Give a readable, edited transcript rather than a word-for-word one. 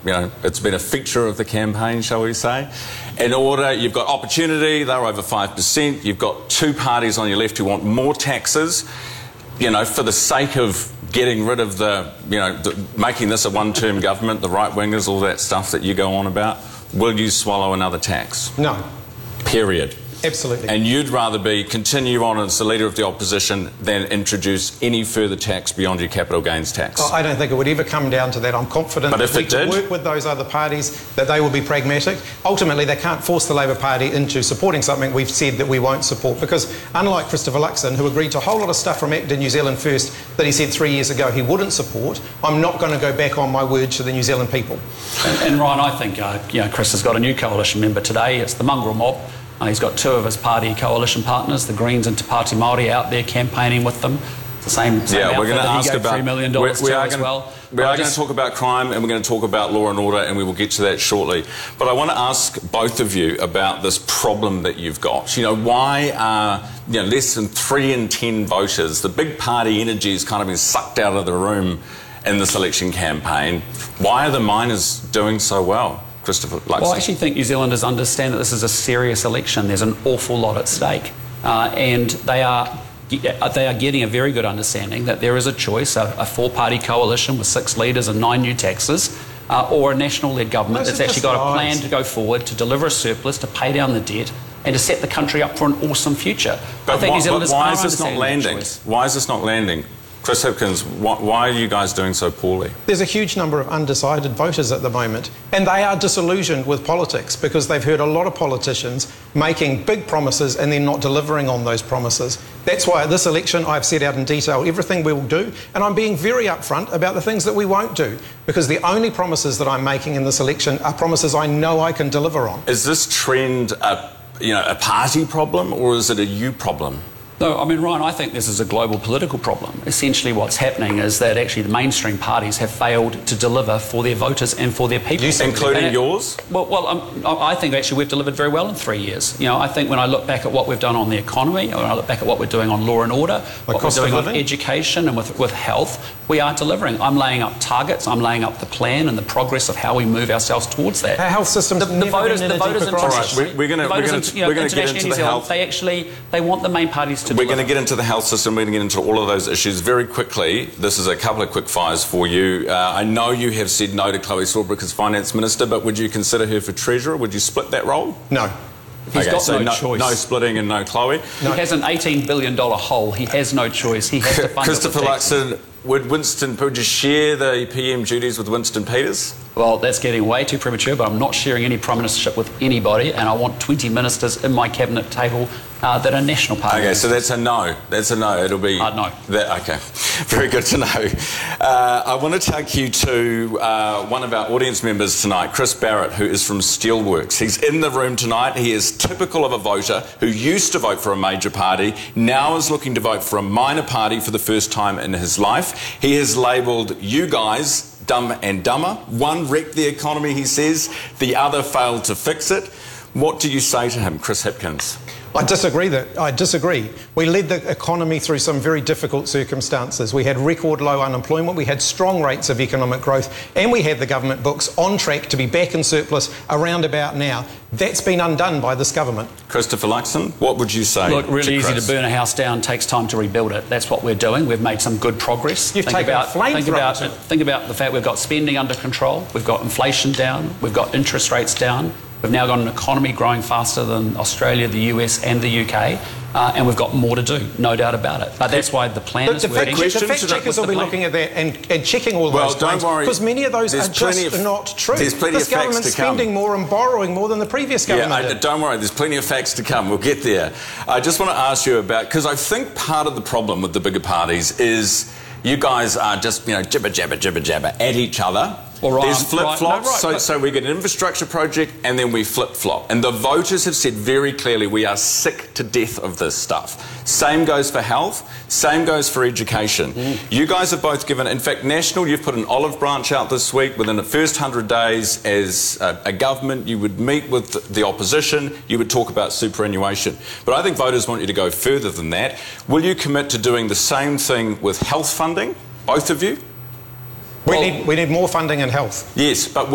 it's been a feature of the campaign, shall we say. In order, you've got opportunity, they're over 5%. You've got two parties on your left who want more taxes, for the sake of getting rid of making this a one-term government, the right-wingers, all that stuff that you go on about. Will you swallow another tax? No. Period. Absolutely. And you'd rather continue on as the leader of the opposition than introduce any further tax beyond your capital gains tax? I don't think it would ever come down to that. I'm confident but that if we it did, can work with those other parties, that they will be pragmatic. Ultimately, they can't force the Labour Party into supporting something we've said that we won't support, because unlike Christopher Luxon, who agreed to a whole lot of stuff from ACT New Zealand First that he said 3 years ago he wouldn't support, I'm not going to go back on my word to the New Zealand people. And Ryan, I think Chris has got a new coalition member today. It's the Mongrel Mob. He's got two of his party coalition partners, the Greens and Te Pāti Māori, out there campaigning with them. It's the same we're going to ask about $3 million as well. We are going to talk about crime, and we're going to talk about law and order, and we will get to that shortly. But I want to ask both of you about this problem that you've got. Why are less than 3 in 10 voters, the big party energy has kind of been sucked out of the room in this election campaign? Why are the miners doing so well? Christopher Luxon. Well, I actually think New Zealanders understand that this is a serious election. There's an awful lot at stake, and they are getting a very good understanding that there is a choice: a four-party coalition with 6 leaders and 9 new taxes, or a national-led government that's actually got a plan to go forward, to deliver a surplus, to pay down the debt, and to set the country up for an awesome future. But I think New Zealanders why are is this not landing? Why is this not landing? Chris Hipkins, why are you guys doing so poorly? There's a huge number of undecided voters at the moment, and they are disillusioned with politics because they've heard a lot of politicians making big promises and then not delivering on those promises. That's why at this election I've set out in detail everything we will do, and I'm being very upfront about the things that we won't do, because the only promises that I'm making in this election are promises I know I can deliver on. Is this trend a party problem, or is it a you problem? No, I mean, Ryan, I think this is a global political problem. Essentially what's happening is that actually the mainstream parties have failed to deliver for their voters and for their people. Including yours? Well, I think actually we've delivered very well in 3 years. I think when I look back at what we've done on the economy, when I look back at what we're doing on law and order, what we're doing with education and with health, we are delivering. I'm laying up targets, I'm laying up the plan and the progress of how we move ourselves towards that. Our health system, the voters internationally, we're going to get into the health. They want the main parties to We're going to get into the health system, we're going to get into all of those issues very quickly. This is a couple of quick fires for you. I know you have said no to Chloe Swarbrick as Finance Minister, but would you consider her for Treasurer? Would you split that role? No. He's got no choice. No splitting and no Chloe. No. He has an $18 billion hole. He has no choice. He has to fund Christopher Luxon, would you share the PM duties with Winston Peters? Well, that's getting way too premature, but I'm not sharing any prime ministership with anybody, and I want 20 ministers in my cabinet table that are national party. Okay, so that's a no. That's a no. It'll be no. Okay, very good to know. I want to take you to one of our audience members tonight, Chris Barrett, who is from Steelworks. He's in the room tonight. He is typical of a voter who used to vote for a major party, now is looking to vote for a minor party for the first time in his life. He has labelled you guys dumb and dumber. One wrecked the economy, he says. The other failed to fix it. What do you say to him, Chris Hipkins? I disagree. We led the economy through some very difficult circumstances. We had record low unemployment, we had strong rates of economic growth, and we had the government books on track to be back in surplus around about now. That's been undone by this government. Christopher Luxon, what would you say? Look, really easy to burn a house down, takes time to rebuild it. That's what we're doing. We've made some good progress. Think about the fact we've got spending under control, we've got inflation down, we've got interest rates down. We've now got an economy growing faster than Australia, the US and the UK, and we've got more to do, no doubt about it. But that's why the plan is working. The fact checkers will be looking at that and checking all those claims, because many of those are just not true. There's plenty of facts to come. This government's spending more and borrowing more than the previous government did. Don't worry, there's plenty of facts to come. We'll get there. I just want to ask you about, because I think part of the problem with the bigger parties is you guys are just, jibber jabber at each other. There's flip-flops, so we get an infrastructure project and then we flip-flop. And the voters have said very clearly we are sick to death of this stuff. Same goes for health, same goes for education. You guys have both given, in fact, National, you've put an olive branch out this week. Within the first 100 days as a government, you would meet with the opposition, you would talk about superannuation. But I think voters want you to go further than that. Will you commit to doing the same thing with health funding, both of you? We need more funding in health. Yes, but